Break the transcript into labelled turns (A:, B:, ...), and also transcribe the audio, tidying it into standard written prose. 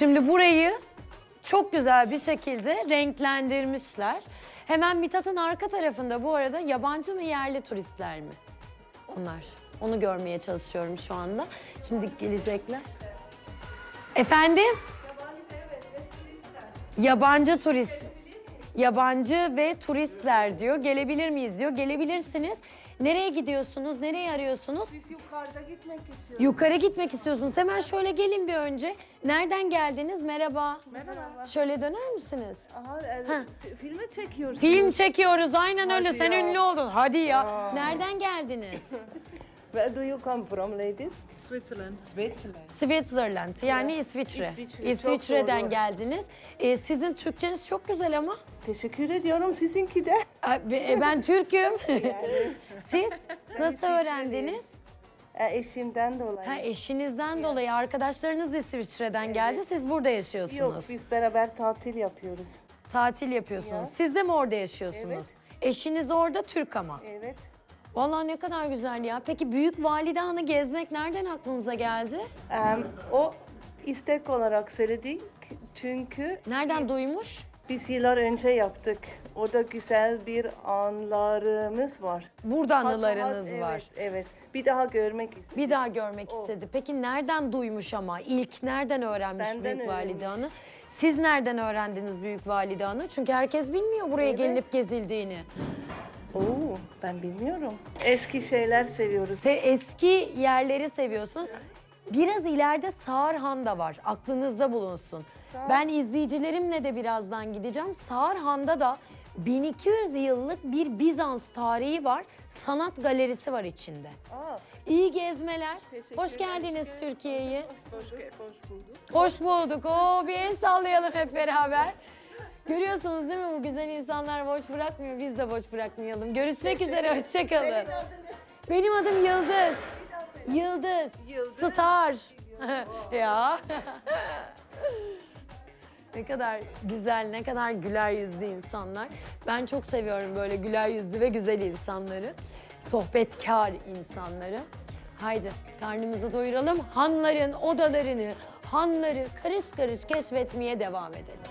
A: Şimdi burayı çok güzel bir şekilde renklendirmişler. Hemen Mithat'ın arka tarafında bu arada yabancı mı yerli turistler mi? Onlar. Onu görmeye çalışıyorum şu anda. Şimdi gelecekler. Efendim? Yabancı turist. Yabancı ve turistler diyor. Gelebilir miyiz diyor. Gelebilirsiniz. Nereye gidiyorsunuz? Nereye arıyorsunuz?
B: Biz yukarıda gitmek istiyoruz.
A: Yukarı gitmek istiyorsunuz. Hemen şöyle gelin bir önce. Nereden geldiniz? Merhaba.
B: Merhaba.
A: Şöyle döner misiniz?
B: Aha, filmi çekiyoruz.
A: Film çekiyoruz. Aynen öyle.
B: Hadi
A: Sen
B: ya.
A: ünlü oldun. Hadi ya. Nereden geldiniz?
B: Where do you come from, ladies?
C: Switzerland.
B: Switzerland.
A: Switzerland. Yani İsviçre.
B: İsviçre,
A: İsviçre'den
B: çok doğru.
A: geldiniz. Sizin Türkçeniz çok güzel ama.
B: Teşekkür ediyorum sizinki de.
A: Ben Türk'üm. Siz nasıl öğrendiniz?
B: Eşimden dolayı.
A: Ha, eşinizden dolayı arkadaşlarınız İsviçre'den geldi. Siz burada yaşıyorsunuz.
B: Yok, biz beraber tatil yapıyoruz.
A: Tatil yapıyorsunuz. Siz de mi orada yaşıyorsunuz?
B: Evet.
A: Eşiniz orada Türk ama.
B: Evet.
A: Vallahi ne kadar güzel ya. Peki Büyük Valide Han'ı gezmek nereden aklınıza geldi?
B: O istek olarak söyledik çünkü
A: Nereden duymuş?
B: biz yıllar önce yaptık. Orada güzel bir anılarımız var.
A: Burada anılarınız
B: Evet,
A: var.
B: Evet. Bir daha görmek istedik.
A: Bir daha görmek istedi. Peki nereden duymuş ama? İlk nereden öğrenmiş
B: Benden
A: Büyük Valide
B: öğrenmiş.
A: Han'ı? Siz nereden öğrendiniz Büyük Valide Han'ı? Çünkü herkes bilmiyor buraya
B: Evet.
A: gelinip gezildiğini.
B: Oo, ben bilmiyorum. Eski şeyler seviyoruz.
A: Eski yerleri seviyorsunuz. Biraz ileride Sağırhan da var. Aklınızda bulunsun. Ben izleyicilerimle de birazdan gideceğim. Sağırhan'da da 1200 yıllık bir Bizans tarihi var. Sanat galerisi var içinde.
B: Aa,
A: İyi gezmeler.
B: Teşekkürler.
A: Hoş geldiniz Türkiye'ye.
C: Hoş bulduk.
A: Hoş bulduk. Oo, bir el sallayalım hep beraber. Görüyorsunuz değil mi, bu güzel insanlar boş bırakmıyor. Biz de boş bırakmayalım. Görüşmek üzere. Hoşçakalın. Benim adım Yıldız. Yıldız. Star. Ya. Ne kadar güzel, ne kadar güler yüzlü insanlar. Ben çok seviyorum böyle güler yüzlü ve güzel insanları. Sohbetkar insanları. Haydi karnımızı doyuralım. Hanların odalarını, hanları karış karış keşfetmeye devam edelim.